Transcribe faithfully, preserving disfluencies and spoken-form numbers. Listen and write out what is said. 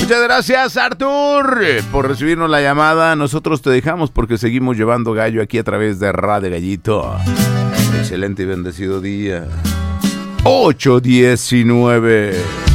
Muchas gracias, Artur, por recibirnos la llamada. Nosotros te dejamos porque seguimos llevando gallo aquí a través de Radio Gallito. Excelente y bendecido día. ocho diecinueve